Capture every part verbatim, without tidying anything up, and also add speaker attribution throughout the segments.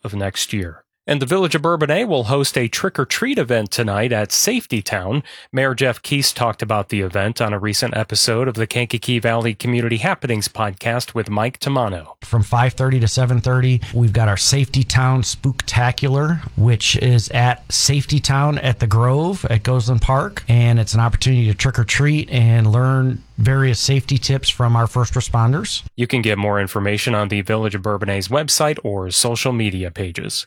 Speaker 1: of next year. And the Village of Bourbonnais will host a trick-or-treat event tonight at Safety Town. Mayor Jeff Keese talked about the event on a recent episode of the Kankakee Valley Community Happenings podcast with Mike Tamano.
Speaker 2: From five thirty to seven thirty, we've got our Safety Town Spooktacular, which is at Safety Town at the Grove at Gozeland Park. And it's an opportunity to trick-or-treat and learn various safety tips from our first responders.
Speaker 1: You can get more information on the Village of Bourbonnais website or social media pages.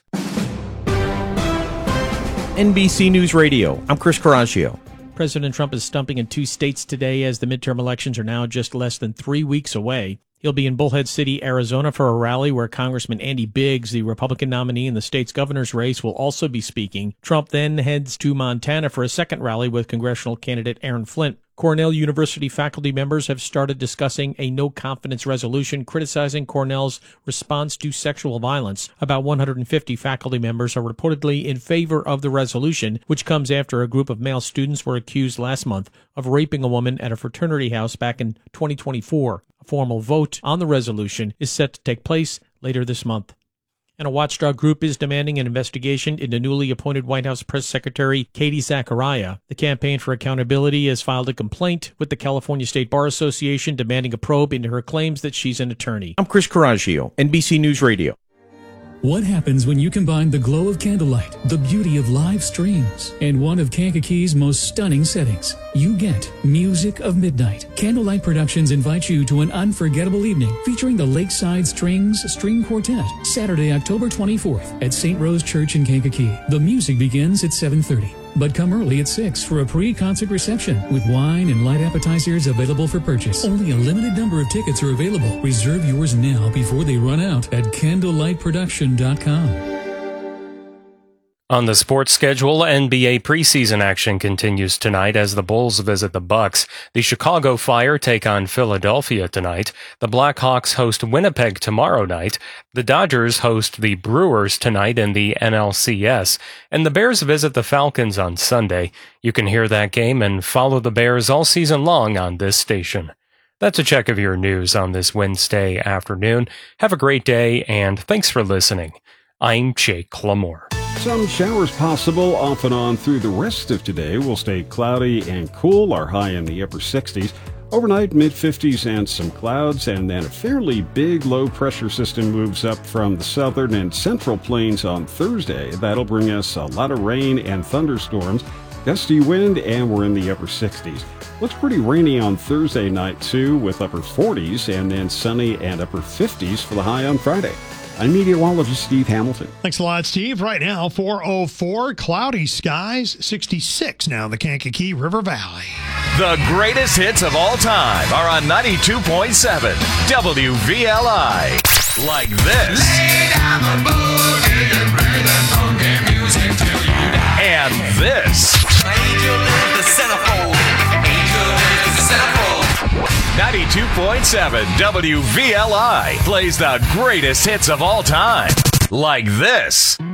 Speaker 3: N B C News Radio, I'm Chris Caraccio.
Speaker 4: President Trump is stumping in two states today as the midterm elections are now just less than three weeks away. He'll be in Bullhead City, Arizona for a rally where Congressman Andy Biggs, the Republican nominee in the state's governor's race, will also be speaking. Trump then heads to Montana for a second rally with congressional candidate Aaron Flint. Cornell University faculty members have started discussing a no-confidence resolution criticizing Cornell's response to sexual violence. About one hundred fifty faculty members are reportedly in favor of the resolution, which comes after a group of male students were accused last month of raping a woman at a fraternity house back in twenty twenty-four. A formal vote on the resolution is set to take place later this month. And a watchdog group is demanding an investigation into newly appointed White House Press Secretary Katie Zachariah. The Campaign for Accountability has filed a complaint with the California State Bar Association demanding a probe into her claims that she's an attorney.
Speaker 3: I'm Chris Caraccio, N B C News Radio.
Speaker 5: What happens when you combine the glow of candlelight, the beauty of live streams, and one of Kankakee's most stunning settings? You get Music of Midnight. Candlelight Productions invites you to an unforgettable evening featuring the Lakeside Strings String Quartet, Saturday, October twenty-fourth at Saint Rose Church in Kankakee. The music begins at seven thirty. But come early at six for a pre-concert reception with wine and light appetizers available for purchase. Only a limited number of tickets are available. Reserve yours now before they run out at candlelight production dot com.
Speaker 1: On the sports schedule, N B A preseason action continues tonight as the Bulls visit the Bucks. The Chicago Fire take on Philadelphia tonight. The Blackhawks host Winnipeg tomorrow night. The Dodgers host the Brewers tonight in the N L C S. And the Bears visit the Falcons on Sunday. You can hear that game and follow the Bears all season long on this station. That's a check of your news on this Wednesday afternoon. Have a great day, and thanks for listening. I'm Jake Lamore.
Speaker 6: Some showers possible off and on through the rest of today. Will stay cloudy and cool, our high in the upper sixties. Overnight, mid-fifties and some clouds, and then a fairly big low-pressure system moves up from the southern and central plains on Thursday. That'll bring us a lot of rain and thunderstorms, gusty wind, and we're in the upper sixties. Looks pretty rainy on Thursday night, too, with upper forties, and then sunny and upper fifties for the high on Friday. I'm meteorologist Steve Hamilton.
Speaker 7: Thanks a lot, Steve. Right now, four oh four, cloudy skies, sixty-six now in the Kankakee River Valley.
Speaker 8: The greatest hits of all time are on ninety-two point seven W V L I. Like this. Lay down the boogie and play that funky music till you die. And this. Angel is the centerfold. Angel is the centerfold. ninety-two point seven W V L I plays the greatest hits of all time. Like this.